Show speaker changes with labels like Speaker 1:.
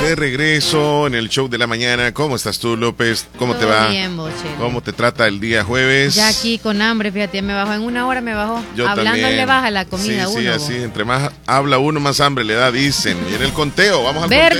Speaker 1: De regreso en el show de la mañana. ¿Cómo estás tú, López? ¿Cómo te va?
Speaker 2: Bien, Boche.
Speaker 1: ¿Cómo te trata el día jueves?
Speaker 2: Ya aquí con hambre, fíjate, me bajó en una hora, me bajó.
Speaker 1: Yo
Speaker 2: Hablando
Speaker 1: también.
Speaker 2: le baja la comida a uno.
Speaker 1: Sí, así, entre más habla uno, más hambre le da, dicen. Y en el conteo, vamos al
Speaker 2: Verde